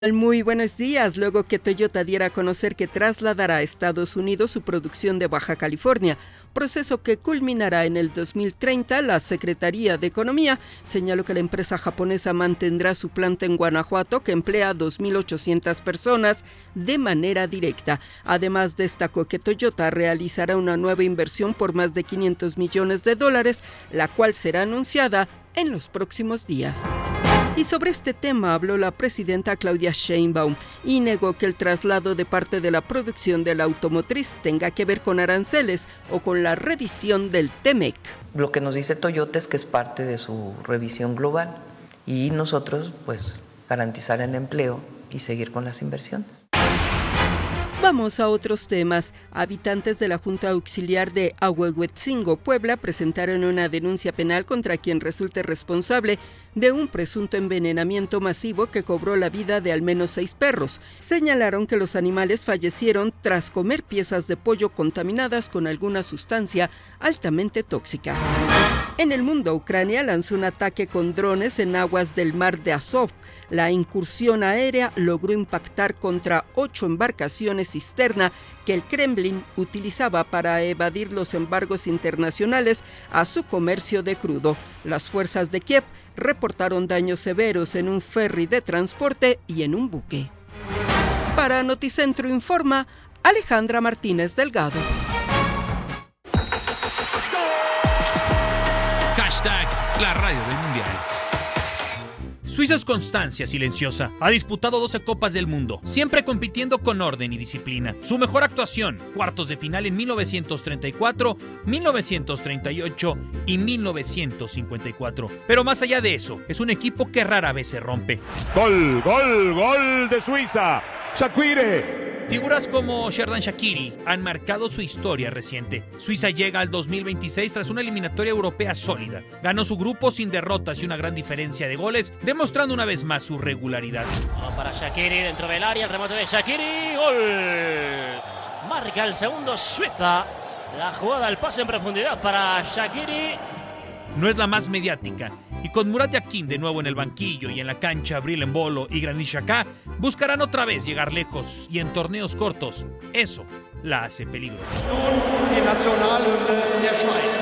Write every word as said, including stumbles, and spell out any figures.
Muy buenos días. Luego que Toyota diera a conocer que trasladará a Estados Unidos su producción de Baja California, proceso que culminará en el dos mil treinta, la Secretaría de Economía señaló que la empresa japonesa mantendrá su planta en Guanajuato, que emplea a dos mil ochocientas personas de manera directa. Además, destacó que Toyota realizará una nueva inversión por más de quinientos millones de dólares, la cual será anunciada en los próximos días. Y sobre este tema habló la presidenta Claudia Sheinbaum y negó que el traslado de parte de la producción de la automotriz tenga que ver con aranceles o con la revisión del T M E C. Lo que nos dice Toyota es que es parte de su revisión global y nosotros, pues, garantizar el empleo y seguir con las inversiones. Vamos a otros temas. Habitantes de la Junta Auxiliar de Ahuehuetzingo, Puebla, presentaron una denuncia penal contra quien resulte responsable de un presunto envenenamiento masivo que cobró la vida de al menos seis perros. Señalaron que los animales fallecieron tras comer piezas de pollo contaminadas con alguna sustancia altamente tóxica. En el mundo, Ucrania lanzó un ataque con drones en aguas del mar de Azov. La incursión aérea logró impactar contra ocho embarcaciones cisterna que el Kremlin utilizaba para evadir los embargos internacionales a su comercio de crudo. Las fuerzas de Kiev reportaron daños severos en un ferry de transporte y en un buque. Para Noticentro Informa, Alejandra Martínez Delgado. Hashtag la radio del mundial. Suiza es constancia silenciosa. Ha disputado doce Copas del Mundo, siempre compitiendo con orden y disciplina. Su mejor actuación, cuartos de final en mil novecientos treinta y cuatro, mil novecientos treinta y ocho y mil novecientos cincuenta y cuatro. Pero más allá de eso, es un equipo que rara vez se rompe. Gol, gol, gol de Suiza. Shaqiri. Figuras como Xherdan Shaqiri han marcado su historia reciente. Suiza llega al dos mil veintiséis tras una eliminatoria europea sólida. Ganó su grupo sin derrotas y una gran diferencia de goles, demostrando una vez más su regularidad. Vamos para Shaqiri dentro del área, el remate de Shaqiri, gol. Marca el segundo Suiza. La jugada, el pase en profundidad para Shaqiri. No es la más mediática, y con Murat Yakin de nuevo en el banquillo y en la cancha Bril Embolo y Granit Xhaka buscarán otra vez llegar lejos y en torneos cortos. Eso la hace peligrosa.